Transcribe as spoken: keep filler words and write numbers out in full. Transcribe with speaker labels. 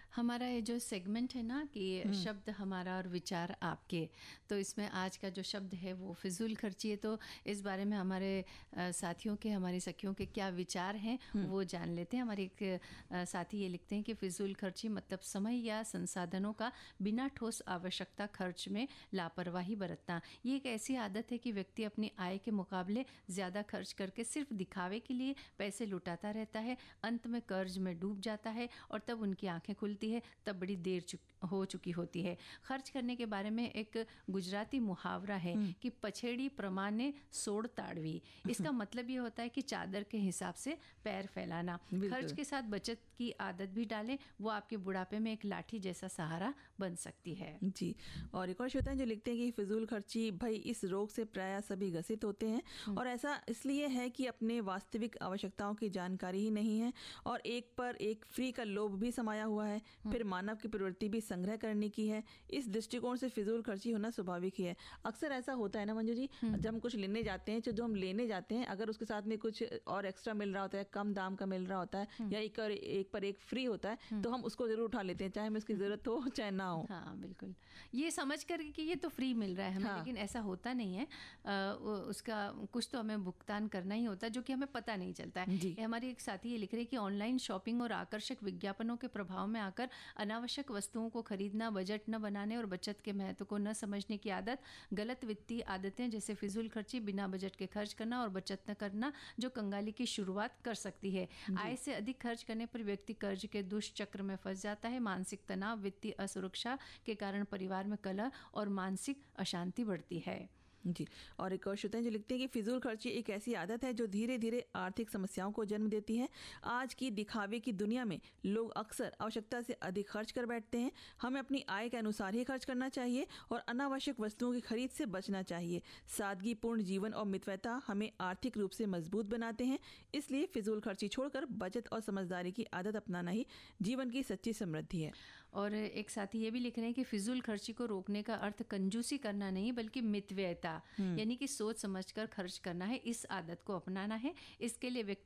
Speaker 1: हमारा ये जो सेगमेंट है ना कि शब्द हमारा और विचार आपके, तो इसमें आज का जो शब्द है वो फिजूल खर्ची है। तो इस बारे में हमारे साथियों के, हमारी सखियों के क्या विचार हैं वो जान लेते हैं। हमारे एक साथी ये लिखते हैं कि फिजूल खर्ची मतलब समय या संसाधनों का बिना ठोस आवश्यकता खर्च में लापरवाही बरतना। ये एक ऐसी आदत है कि व्यक्ति अपनी आय के मुकाबले ज़्यादा खर्च करके सिर्फ दिखावे के लिए पैसे लुटाता रहता है, अंत में कर्ज में डूब जाता है और तब उनकी आंखें खुलती है तब बड़ी देर चुक, हो चुकी होती है। खर्च करने के बारे में एक गुजराती मुहावरा है कि पछेड़ी प्रमाणे सोड़ ताड़वी। इसका मतलब ये होता है कि चादर के हिसाब से पैर फैलाना। खर्च के साथ बचत की आदत भी डालें, वो आपके बुढ़ापे में एक लाठी जैसा सहारा बन सकती है।
Speaker 2: जी, और एक और श्रोता जो लिखते हैं कि फिजूल खर्ची, भाई इस रोग से प्राय सभी ग्रसित होते हैं और ऐसा इसलिए है कि अपने वास्तविक आवश्यकताओं की जानकारी ही नहीं है और एक पर एक फ्री का लोभ भी समाया हुआ है। फिर मानव की प्रवृत्ति भी संग्रह करने की है। इस दृष्टिकोण से फिजूल खर्ची होना स्वाभाविक ही है। अक्सर ऐसा होता है ना मंजू जी, जब हम कुछ लेने जाते हैं, जो हम लेने जाते हैं, अगर उसके साथ में कुछ और एक्स्ट्रा मिल रहा होता है, कम दाम का मिल रहा होता है या एक और एक पर एक फ्री होता है, तो हम उसको जरूर उठा लेते हैं, चाहे हमें उसकी जरूरत हो चाहे ना हो।
Speaker 1: हाँ बिल्कुल, ये समझ कर कि ये तो फ्री मिल रहा है हमें, हाँ। लेकिन ऐसा होता नहीं है। आ, उसका कुछ तो हमें भुगतान करना ही होता है जो कि हमें पता नहीं चलता है। हमारी एक साथी ये लिख रही है कि ऑनलाइन शॉपिंग और आकर्षक विज्ञापनों के प्रभाव में आकर अनावश्यक वस्तुओं को खरीदना, बजट न बनाने और बचत के महत्व को न समझने की आदत, गलत वित्तीय आदतें जैसे फिजूल खर्ची, बिना बजट के खर्च करना और बचत न करना जो कंगाली की शुरुआत कर सकती है। आय से अधिक खर्च करने पर व्यक्ति कर्ज के दुष्चक्र में फंस जाता है। मानसिक तनाव, वित्तीय असुरक्षा के कारण परिवार में कलह और मानसिक अशांति बढ़ती है।
Speaker 2: जी, और एक और श्रोता जो लिखते हैं कि फिजूल खर्ची एक ऐसी आदत है जो धीरे धीरे आर्थिक समस्याओं को जन्म देती है। आज की दिखावे की दुनिया में लोग अक्सर आवश्यकता से अधिक खर्च कर बैठते हैं। हमें अपनी आय के अनुसार ही खर्च करना चाहिए और अनावश्यक वस्तुओं की खरीद से बचना चाहिए। सादगीपूर्ण जीवन और मितव्ययता हमें आर्थिक रूप से मजबूत बनाते हैं। इसलिए फिजूल खर्ची छोड़कर बचत और समझदारी की आदत अपनाना ही जीवन की सच्ची समृद्धि है।
Speaker 1: और एक साथी ये भी लिख रहे हैं कि फिजूल खर्ची को रोकने का अर्थ कंजूसी करना नहीं बल्कि मितव्ययता यानी कि सोच समझकर खर्च करना है। इस आदत को अपनाना है। इसके लिए व्यक्ति